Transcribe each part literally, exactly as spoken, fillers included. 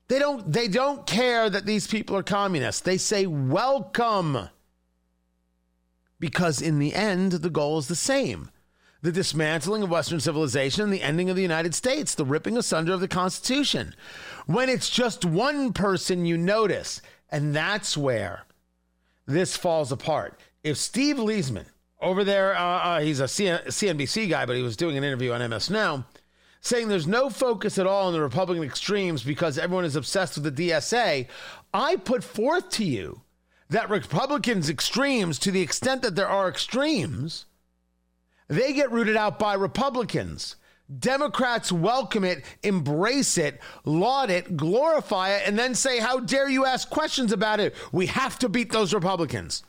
They don't, they don't care that these people are communists. They say welcome. Because in the end, the goal is the same. The dismantling of Western civilization and the ending of the United States, the ripping asunder of the Constitution. When it's just one person, you notice. And that's where this falls apart. If Steve Leisman, over there, uh, uh, he's a C N B C guy, but he was doing an interview on M S Now, saying there's no focus at all on the Republican extremes because everyone is obsessed with the D S A, I put forth to you that Republicans' extremes, to the extent that there are extremes, they get rooted out by Republicans. Democrats welcome it, embrace it, laud it, glorify it, and then say, how dare you ask questions about it? We have to beat those Republicans.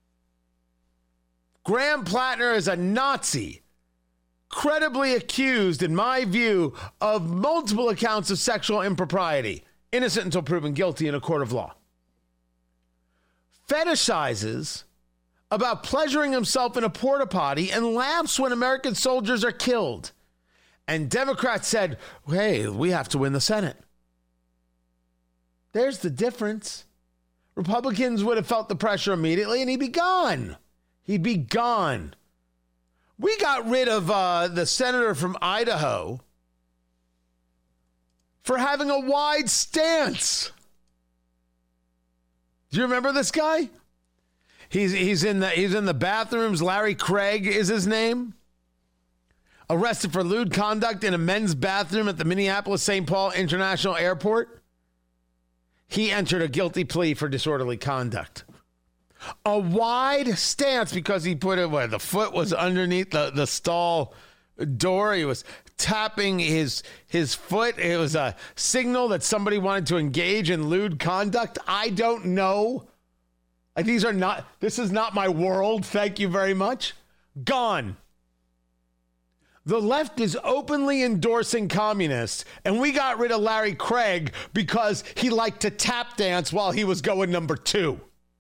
Graham Plattner is a Nazi, credibly accused, in my view, of multiple accounts of sexual impropriety, innocent until proven guilty in a court of law. Fetishizes about pleasuring himself in a porta potty and laughs when American soldiers are killed. And Democrats said, hey, we have to win the Senate. There's the difference. Republicans would have felt the pressure immediately and he'd be gone. He'd be gone. We got rid of uh, the senator from Idaho for having a wide stance. Do you remember this guy? He's he's in the he's in the bathrooms. Larry Craig is his name. Arrested for lewd conduct in a men's bathroom at the Minneapolis Saint Paul International Airport. He entered a guilty plea for disorderly conduct. A wide stance because he put it where the foot was underneath the, the stall door. He was tapping his his foot. It was a signal that somebody wanted to engage in lewd conduct. I don't know. These are not, this is not my world. Thank you very much. Gone. The left is openly endorsing communists, and we got rid of Larry Craig because he liked to tap dance while he was going number two.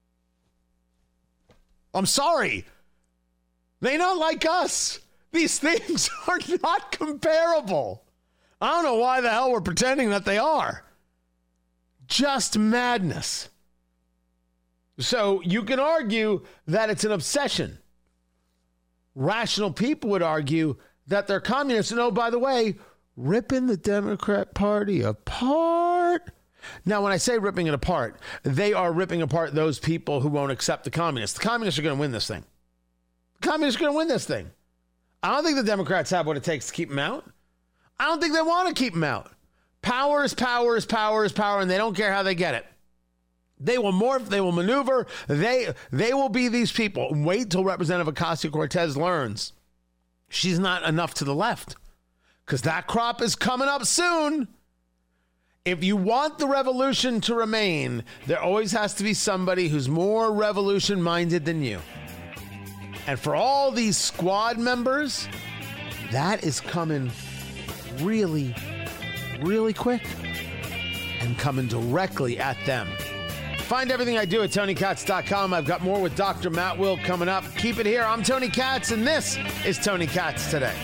I'm sorry. They not like us. These things are not comparable. I don't know why the hell we're pretending that they are. Just madness. So you can argue that it's an obsession. Rational people would argue that they're communists. And oh, by the way, ripping the Democrat Party apart. Now, when I say ripping it apart, they are ripping apart those people who won't accept the communists. The communists are going to win this thing. The communists are going to win this thing. I don't think the Democrats have what it takes to keep them out. I don't think they want to keep them out. Power is power is power is power, and they don't care how they get it. They will morph, they will maneuver, they they will be these people. Wait till Representative Ocasio-Cortez learns she's not enough to the left, because that crop is coming up soon. If you want the revolution to remain, there always has to be somebody who's more revolution-minded than you. And for all these squad members, that is coming really, really quick and coming directly at them. Find everything I do at Tony Katz dot com. I've got more with Doctor Matt Will coming up. Keep it here. I'm Tony Katz, and this is Tony Katz Today.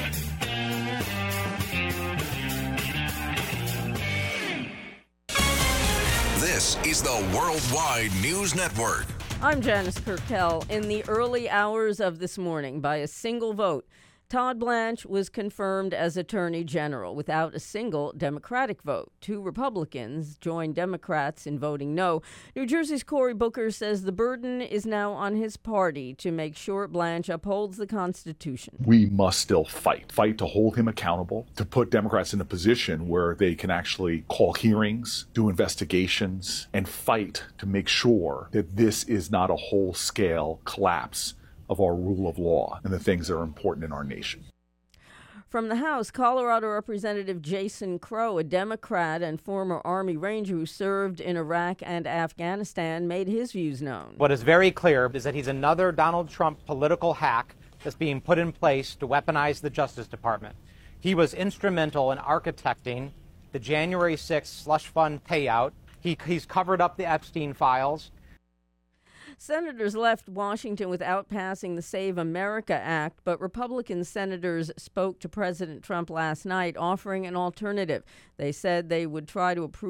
This is the Worldwide News Network. I'm Janice Purkell. In the early hours of this morning, by a single vote, Todd Blanche was confirmed as Attorney General without a single Democratic vote. Two Republicans joined Democrats in voting no. New Jersey's Cory Booker says the burden is now on his party to make sure Blanche upholds the Constitution. We must still fight. Fight to hold him accountable, to put Democrats in a position where they can actually call hearings, do investigations, and fight to make sure that this is not a whole-scale collapse of our rule of law and the things that are important in our nation. From the House, Colorado Representative Jason Crow, a Democrat and former Army Ranger who served in Iraq and Afghanistan, made his views known. What is very clear is that he's another Donald Trump political hack that's being put in place to weaponize the Justice Department. He was instrumental in architecting the January sixth slush fund payout. He, he's covered up the Epstein files. Senators left Washington without passing the Save America Act, but Republican senators spoke to President Trump last night offering an alternative. They said they would try to approve